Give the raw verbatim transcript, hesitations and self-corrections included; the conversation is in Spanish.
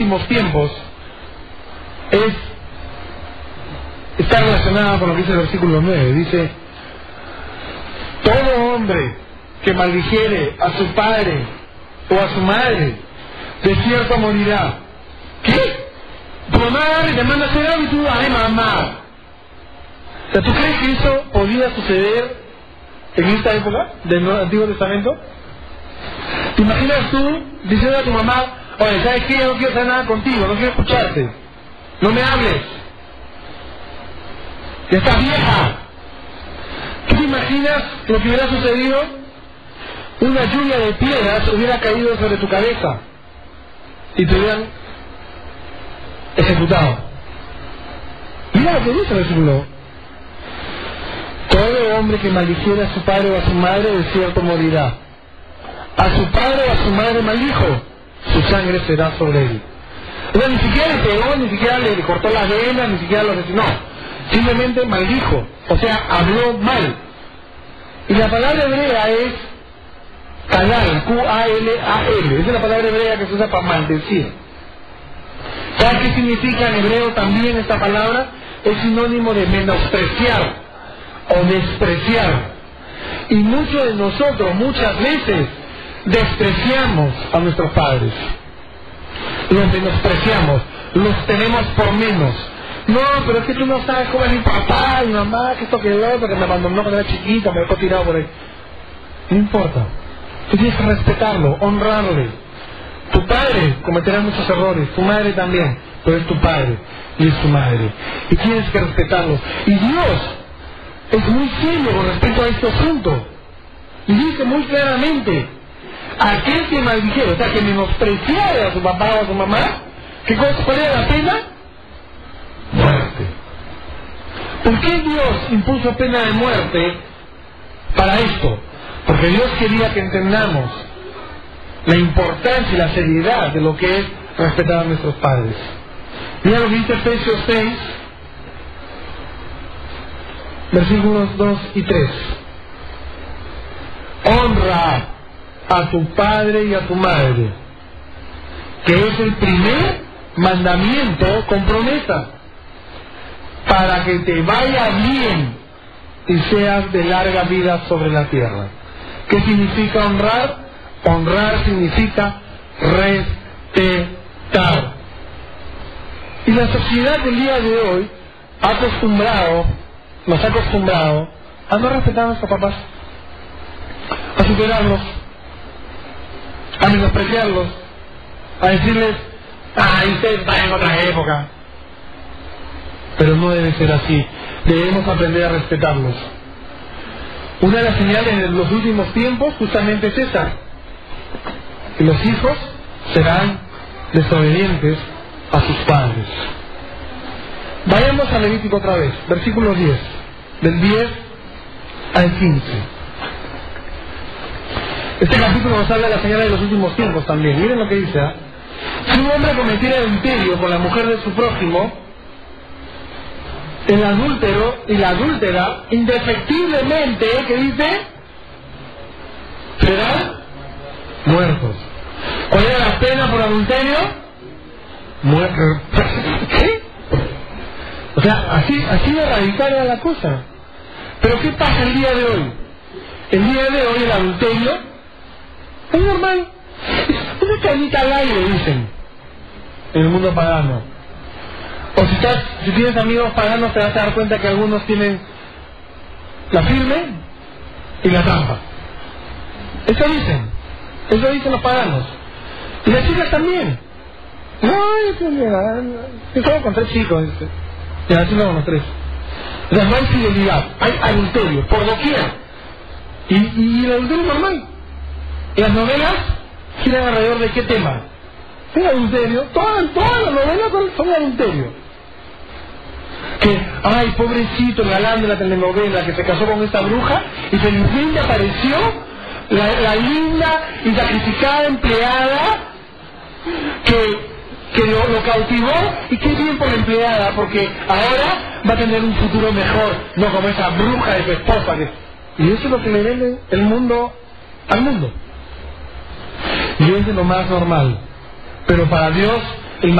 últimos tiempos es está relacionada con lo que dice el versículo nueve. Dice: todo hombre que maldijere a su padre o a su madre, de cierto morirá. ¿Qué? Tu mamá te manda a hacer algo y tú, ay mamá. O sea, ¿tú crees que eso podía suceder en esta época del Antiguo Testamento? ¿Te imaginas tú diciendo a tu mamá: oye, ¿sabes qué? Yo no quiero hacer nada contigo, no quiero escucharte, no me hables, ya estás vieja? ¿Tú te imaginas lo que hubiera sucedido? Una lluvia de piedras hubiera caído sobre tu cabeza y te hubieran ejecutado. Mira lo que dice el versículo: todo hombre que maldijera a su padre o a su madre, de cierto morirá. A su padre o a su madre maldijo, su sangre será sobre él. O sea, ni siquiera le pegó, ni siquiera le cortó las venas, ni siquiera lo asesinó. Simplemente maldijo, o sea, habló mal. Y la palabra hebrea es kalal, Q A L A L. Esa es la palabra hebrea que se usa para maldecir. ¿Sabes qué significa en hebreo también esta palabra? Es sinónimo de menospreciar o despreciar. Y muchos de nosotros muchas veces despreciamos a nuestros padres, los menospreciamos, los tenemos por menos. No, pero es que tú no sabes cómo es mi papá, mi mamá, que esto que lo otro, que me abandonó cuando era chiquita, me dejó tirado por ahí. No importa, tú tienes que respetarlo, honrarle. Tu padre cometerá muchos errores, tu madre también, pero es tu padre y es tu madre, y tienes que respetarlo. Y Dios es muy serio con respecto a este asunto, y dice muy claramente: aquel que maldijera, o sea, que menospreciara a su papá o a su mamá, ¿qué cosa? ¿Cuál era la pena? Muerte. ¿Por qué Dios impuso pena de muerte para esto? Porque Dios quería que entendamos la importancia y la seriedad de lo que es respetar a nuestros padres. Mira lo que dice Efesios seis, versículos dos y tres. Honra a tu padre y a tu madre, que es el primer mandamiento con promesa, para que te vaya bien y seas de larga vida sobre la tierra. ¿Qué significa honrar? Honrar significa respetar. Y la sociedad del día de hoy ha acostumbrado, nos ha acostumbrado a no respetar a nuestros papás, a superarlos, a menospreciarlos, a decirles: ay, ustedes están en otra época. Pero no debe ser así. Debemos aprender a respetarlos. Una de las señales de los últimos tiempos justamente es esa: que los hijos serán desobedientes a sus padres. Vayamos a Levítico otra vez, versículo diez, del diez al quince. Este capítulo nos habla de la señal de los últimos tiempos también. Miren lo que dice: ¿eh? Si un hombre cometiera adulterio con la mujer de su prójimo, el adúltero y la adúltera indefectiblemente, ¿qué dice? Serán muertos. ¿Cuál era la pena por adulterio? Muertos. ¿Qué? O sea, así, así de radical era la cosa. Pero ¿qué pasa el día de hoy? El día de hoy el adulterio es normal. Es una canita al aire, dicen, en el mundo pagano. O si, estás, si tienes amigos paganos, te vas a dar cuenta que algunos tienen la firme y la trampa. Eso dicen. Eso dicen los paganos. Y las chicas también. No, yo solo con tres chicos. Y así lo con los tres. O sea, no hay fidelidad, hay adulterio, por doquier. Y, y el adulterio es normal. Y las novelas giran alrededor de qué tema. El adulterio. Todas, todas las novelas son, son adulterio. Que, ay, pobrecito, el galán de la telenovela que se casó con esta bruja y felizmente apareció la, la linda y sacrificada empleada que, que lo, lo cautivó, y qué bien por la empleada, porque ahora va a tener un futuro mejor, no como esa bruja de su esposa. Que... Y eso es lo que le vende el mundo al mundo. Y es de lo más normal. Pero para Dios